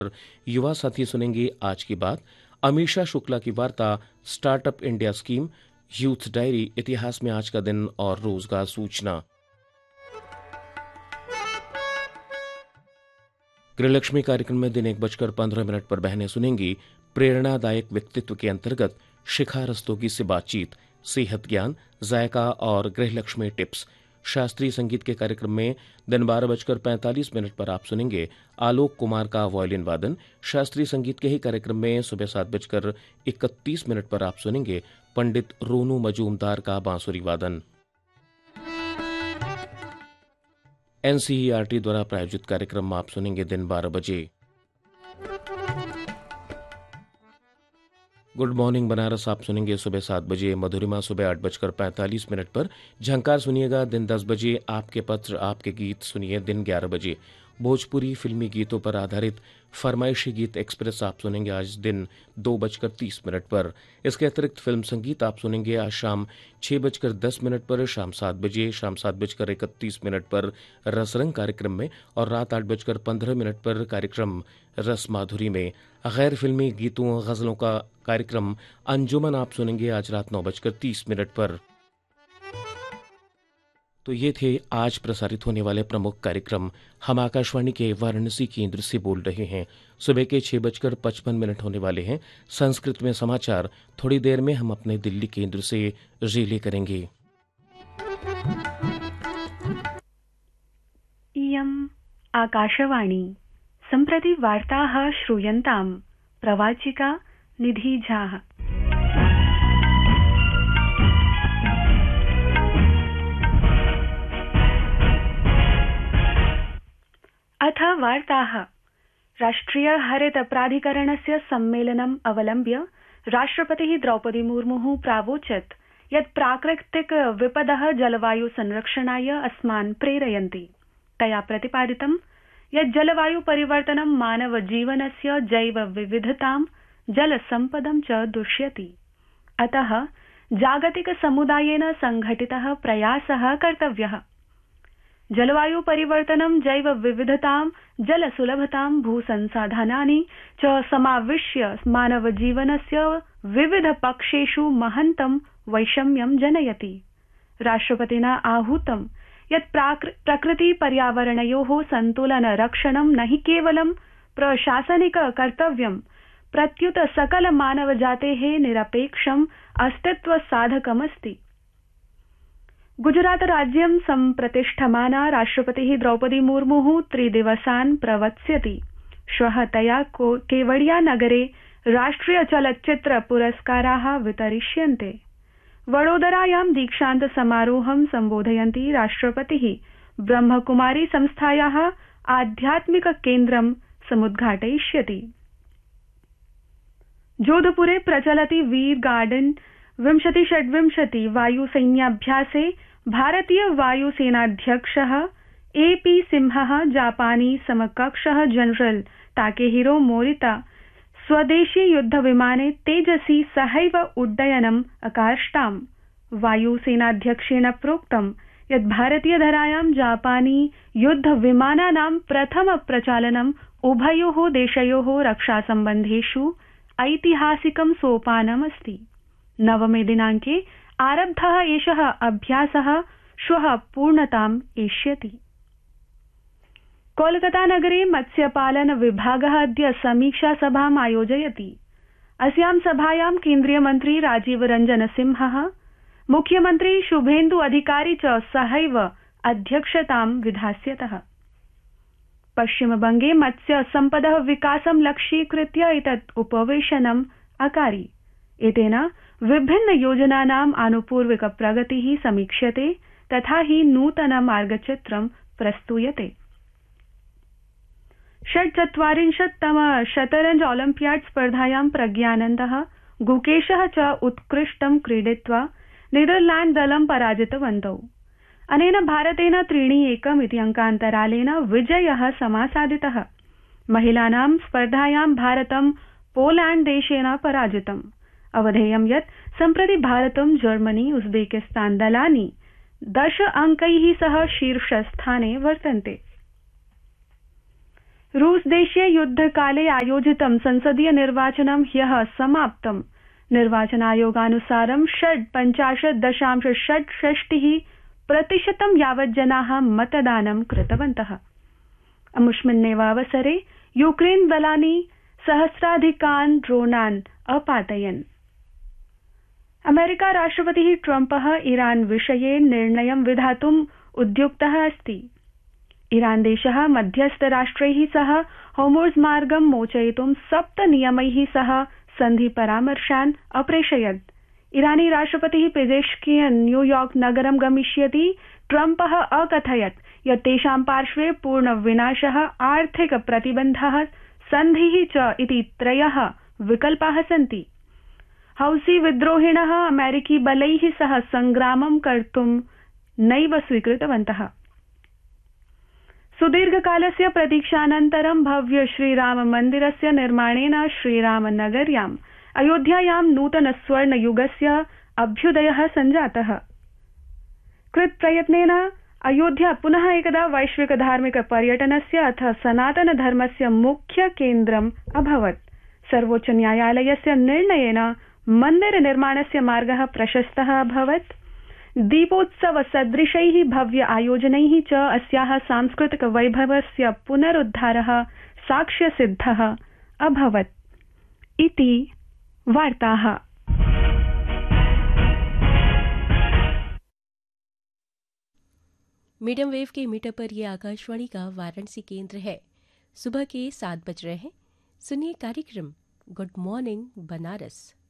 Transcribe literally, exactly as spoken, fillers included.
युवा साथी सुनेंगे आज की बात, अमीषा शुक्ला की वार्ता, startup India scheme, youth diary, इतिहास में आज का दिन और रोजगार सूचना। गृहलक्ष्मी कार्यक्रम में दिन एक बजकर पंद्रह मिनट पर बहनें सुनेंगी प्रेरणादायक व्यक्तित्व के अंतर्गत शिखा रस्तोगी से बातचीत, सेहत ज्ञान, जायका और गृहलक्ष्मी टिप्स। शास्त्रीय संगीत के कार्यक्रम में दिन बारह बजकर पैंतालीस मिनट पर आप सुनेंगे आलोक कुमार का वायलिन वादन। शास्त्रीय संगीत के ही कार्यक्रम में सुबह सात बजकर इकतीस मिनट पर आप सुनेंगे पंडित रोनू मजूमदार का बांसुरी वादन। एनसीईआरटी द्वारा प्रायोजित कार्यक्रम आप सुनेंगे दिन बारह बजे। गुड मॉर्निंग बनारस आप सुनेंगे सुबह सात बजे। मधुरिमा सुबह आठ बजकर पैंतालीस मिनट पर। झंकार सुनिएगा दिन दस बजे। आपके पत्र आपके गीत सुनिए दिन ग्यारह बजे। भोजपुरी फिल्मी गीतों पर आधारित फरमाइशी गीत एक्सप्रेस आप सुनेंगे आज दिन दो बजकर तीस मिनट पर। इसके अतिरिक्त फिल्म संगीत आप सुनेंगे आज शाम छह बजकर दस मिनट पर, शाम सात बजे, शाम सात बजकर इकतीस मिनट पर रसरंग कार्यक्रम में और रात आठ बजकर पंद्रह मिनट पर कार्यक्रम रस माधुरी में। गैर फिल्मी गीतों गजलों का कार्यक्रम अंजुमन आप सुनेंगे आज रात नौ बजकर तीस मिनट पर। तो ये थे आज प्रसारित होने वाले प्रमुख कार्यक्रम। हम आकाशवाणी के वाराणसी केंद्र से बोल रहे हैं। सुबह के छह बजकर पचपन मिनट होने वाले हैं। संस्कृत में समाचार थोड़ी देर में हम अपने दिल्ली केंद्र से रिले करेंगे। इयम् आकाशवाणी। सम्प्रति वार्ताः श्रूयन्ताम्। प्रवाचिका निधि झा। अथ वार्ताः। राष्ट्रिय हरित प्राधिकरणस्य सम्मेलनम् अवलम्ब्य राष्ट्रपतिः द्रौपदी मुर्मुः प्रावोचत् यत् प्राकृतिक विपदः जलवायु संरक्षणाय अस्मान् प्रेरयन्ति। तया प्रतिपादितं यत् जलवायु परिवर्तनं मानव जीवनस्य जैव विविधतां, जलसम्पदं च दुष्यति। अतः जागतिक समुदायेन संघटितः प्रयासः कर्तव्यः। जलवायु परिवर्तनं जैव विविधतां, जलसुलभतां, भूसंसाधनानि च समाविश्य मानव जीवनस्य विविध पक्षेषु महन्तं वैषम्यं जनयति। राष्ट्रपतिना आहूतं यत् प्रकृति पर्यावरणयोः सन्तुलन रक्षणं न हि केवलं प्रशासनिक कर्तव्यं, प्रत्युत सकल मानवजातेः निरपेक्षम् अस्तित्व साधकमस्ति। गुजरात राज्यं सम्प्रतिष्ठमाना राष्ट्रपतिः द्रौपदी मुर्मुः त्रिदिवसान् प्रवत्स्यति। श्वः तया केवडिया नगरे राष्ट्रिय चलच्चित्र पुरस्काराः वितरिष्यन्ते। वडोदरायां दीक्षान्त समारोहं सम्बोधयन्ती राष्ट्रपतिः ब्रह्मकुमारी संस्थायाः आध्यात्मिक केन्द्रं समुद्घाटयिष्यति। जोधपुरे प्रचलति वीर गार्डन विंशति षड्विंशति वायुसैन्याभ्यासे भारतीय वायुसेनाध्यक्षः ए पी सिंहः जापानी समकक्षः जनरल ताकेहिरो मोरिता स्वदेशी युद्धविमाने तेजसी सहैव उड्डयनम् अकार्ष्टाम्। वायुसेनाध्यक्षेण प्रोक्तं यत् भारतीयधरायां जापानी युद्धविमानानां प्रथम प्रचालनम् उभयोः देशयोः रक्षासम्बन्धेषु ऐतिहासिकं सोपानमस्ति। नवमे दिनाङ्के आरब्धः एषः अभ्यासः श्वः पूर्णताम् एष्यति। कोलकाता नगरे मत्स्यपालन विभागः अद्य समीक्षा सभाम् आयोजयति। अस्यां सभायां केन्द्रीय मन्त्री राजीव रञ्जन सिंहः, मुख्यमन्त्री शुभेन्दु अधिकारी च सहैव अध्यक्षतां विधास्यतः। पश्चिमबंगे मत्स्य सम्पदः विकासं लक्ष्यीकृत्य एतत् उपवेशनम् अकारि। एतेन विभिन्न योजनानाम् आनुपूर्विक प्रगतिः समीक्ष्यते तथा हि नूतन मार्गचित्रं प्रस्तूयते। षड्चत्वारिंशत्तम शतरंज ओलम्पियाड स्पर्धायां प्रज्ञानन्दः, गुकेशः च उत्कृष्टं क्रीडित्वा नीदरलैंड दलं पराजितवन्तौ। अनेन भारतेन त्रीणि एकम् इति अंकान्तरालेन विजयः समासादितः। महिलानां स्पर्धायां भारतं पोलैंड देशेन पराजितम्। अवधेयं यत् सम्प्रति भारतं जर्मनी उज्बेकिस्तान दलानि दश अंकैः सह शीर्षस्थाने वर्तन्ते। रूसदेशीय युद्धकाले आयोजितं संसदीय निर्वाचनं ह्यः समाप्तम्। निर्वाचनायोगानुसारं षड्पञ्चाशत् दशांश षट् षष्टिः प्रतिशतं यावत् जनाः मतदानं कृतवन्तः। अमुष्मिन्नेव अवसरे यूक्रेन दलानि सहस्राधिकान् ड्रोनान् अपातयन्। अमेरिका राष्ट्रपतिः ट्रम्पः ईरान विषये निर्णयं विधातुम् उद्युक्तः अस्ति। ईरान देशः मध्यस्थराष्ट्रैः सह होर्मुज़ मार्गं मोचयितुं सप्त नियमैः सह सन्धि परामर्शान् अप्रेषयत्। ईरानी राष्ट्रपतिः पेजेश्कियन् न्यूयॉर्क नगरं गमिष्यति। ट्रम्पः अकथयत् यत् तेषां पार्श्वे पूर्णविनाशः, आर्थिक प्रतिबन्धः, सन्धिः च इति त्रयः विकल्पाः सन्ति। हौसी विद्रोहिणः अमेरिकी बलैः सह संग्रामं कर्तुं नैव स्वीकृतवन्तः। सुदीर्घकालस्य प्रतीक्षानन्तरं भव्य श्रीराम मन्दिरस्य निर्माणेन श्रीरामनगर्याम् अयोध्यायां नूतन स्वर्णयुगस्य अभ्युदयः सञ्जातः। कृतप्रयत्नेन अयोध्या पुनः एकदा वैश्विक धार्मिक पर्यटनस्य अथ सनातन धर्मस्य मुख्य केन्द्रम् अभवत्। सर्वोच्च न्यायालयस्य निर्णयेन मन्दिर निर्माणस्य मार्गः प्रशस्तः अभवत्। दीपोत्सव सदृशैः भव्य आयोजनैः च अस्याः सांस्कृतिक वैभवस्य पुनरुद्धारः साक्ष्यसिद्धः अभवत् इति वार्ताः। मीडियम वेव के मीटर पर यह आकाशवाणी का वाराणसी केंद्र है। सुबह के सात बज रहे हैं। सुनिए कार्यक्रम गुड मॉर्निंग बनारस।